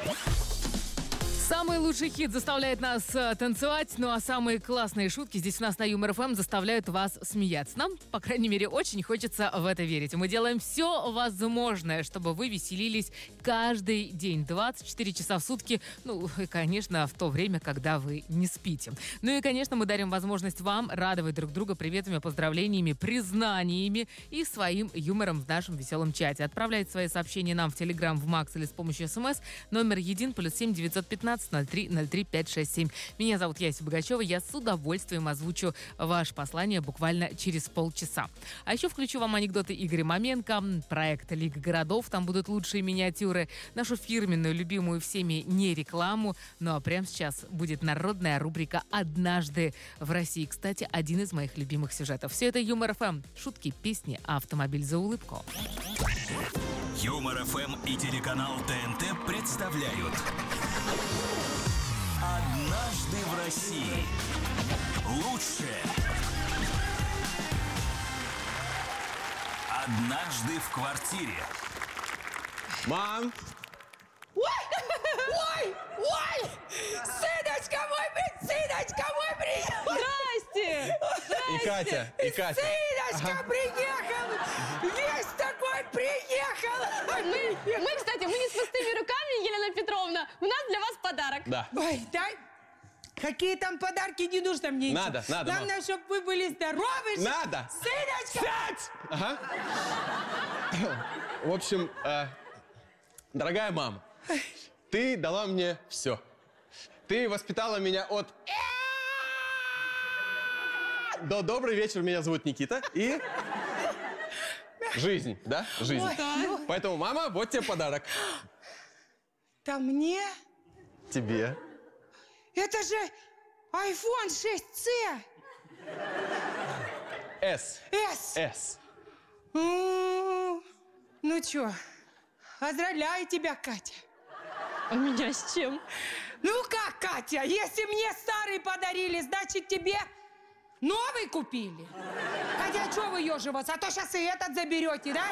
Самый лучший хит заставляет нас танцевать, ну а самые классные шутки здесь у нас на Юмор ФМ заставляют вас смеяться. Нам, по крайней мере, очень хочется в это верить. Мы делаем все возможное, чтобы вы веселились каждый день, 24 часа в сутки, ну и, конечно, в то время, когда вы не спите. Ну и, конечно, мы дарим возможность вам радовать друг друга приветами, поздравлениями, признаниями и своим юмором в нашем веселом чате. Отправляйте свои сообщения нам в Телеграм, в Макс или с помощью СМС. Номер 1 +7 915 03 03 567. Меня зовут Яся Богачева. Я с удовольствием озвучу ваше послание буквально через полчаса. А еще включу вам анекдоты Игоря Маменко, проект Лига городов. Там будут лучшие миниатюры, нашу фирменную, любимую всеми не рекламу. Ну а прямо сейчас будет народная рубрика «Однажды в России». Кстати, один из моих любимых сюжетов. Все это Юмор ФМ. Шутки, песни, автомобиль за улыбку. Юмор ФМ и телеканал ТНТ представляют «Однажды в России». Лучшее. Однажды в квартире. Мам! Ой! Сыночка мой приехал! Здрасте! И Катя, и Катя. Сыночка приехал! Весь такой приехал! Мы, кстати, мы не с пустыми руками, Елена Петровна. У нас для вас подарок. Да. Ой, дай! Какие там подарки, не нужно мне. Надо, надо, Главное, мам. чтобы вы были здоровы. Надо! Сыночка! Сядь! Ага. В общем, дорогая мама, ты дала мне все. Ты воспитала меня от до «Добрый вечер, меня зовут Никита» и жизнь, да? Жизнь. Ой. Поэтому, мама, вот тебе подарок. Да мне? Тебе. Это же iPhone 6C. S. S. Ну чё, поздравляю тебя, Катя. А меня с чем? Ну как, Катя, если мне старый подарили, значит тебе новый купили. Хотя что выеживаться, а то сейчас и этот заберете, да?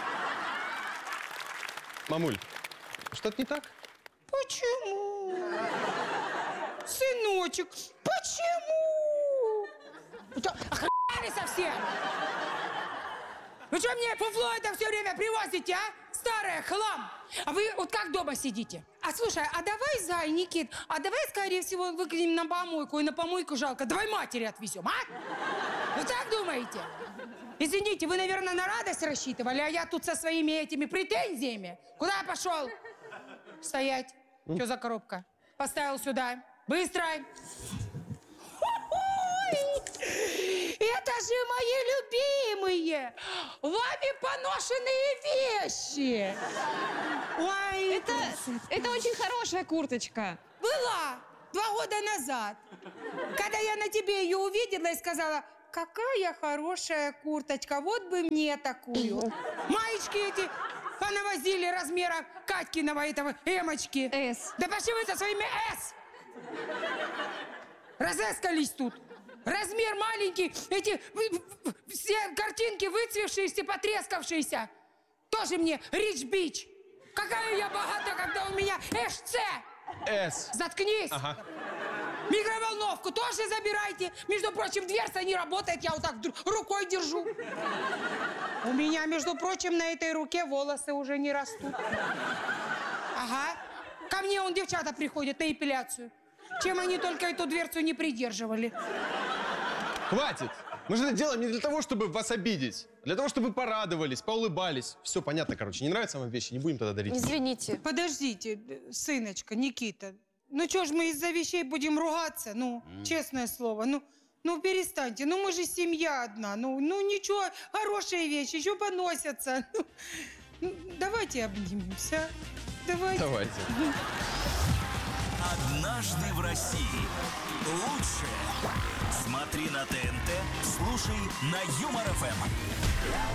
Мамуль, что-то не так? Почему? Сыночек, почему? Охренели совсем? Вы что мне фуфло это все время привозите, а? Старое, хлам. А вы вот как дома сидите? А слушай, а давай, Зай, Никит, а давай, скорее всего, выкинем на помойку, и на помойку жалко. Давай матери отвезем, а? Вы так думаете? Извините, вы, наверное, на радость рассчитывали, а я тут со своими этими претензиями. Куда пошел? Стоять. Что за коробка? Поставил сюда. Быстро. Это же мои любимые, вами поношенные вещи. Ой, Это очень хорошая курточка. была 2 года назад, когда я на тебе ее увидела и сказала: какая хорошая курточка, вот бы мне такую. Маечки эти понавозили размера Катькиного этого эмочки. S. Да пошли вы со своими S. Разэскались тут. Размер маленький, эти все картинки выцвевшиеся, потрескавшиеся. Тоже мне Рич Бич. Какая я богата, когда у меня СЦ. S. Заткнись. Ага. Микроволновку тоже забирайте. Между прочим, дверца не работает, я вот так рукой держу. У меня, между прочим, на этой руке волосы уже не растут. Ага. Ко мне он девчата приходят на эпиляцию. Чем они только эту дверцу не придерживали. Хватит! Мы же это делаем не для того, чтобы вас обидеть. Для того, чтобы порадовались, поулыбались. Все понятно, короче. Не нравятся вам вещи, не будем тогда дарить. Извините. Подождите, сыночка, Никита. Ну что ж мы из-за вещей будем ругаться? Ну, честное слово. Ну перестаньте. Ну мы же семья одна. Ну ничего, хорошие вещи еще поносятся. Ну, давайте обнимемся. Давайте. Давайте. «Однажды в России». Лучшее. Смотри на ТНТ, слушай на Юмор ФМ.